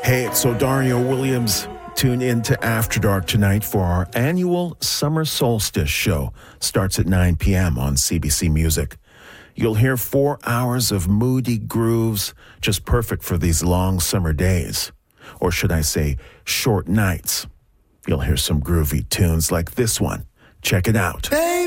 Hey, it's O'Dario Williams. Tune in to After Dark tonight for our annual Summer Solstice show. Starts at 9 p.m. on CBC Music. You'll hear 4 hours of moody grooves, just perfect for these long summer days. Or should I say, short nights. You'll hear some groovy tunes like this one. Check it out. Baby.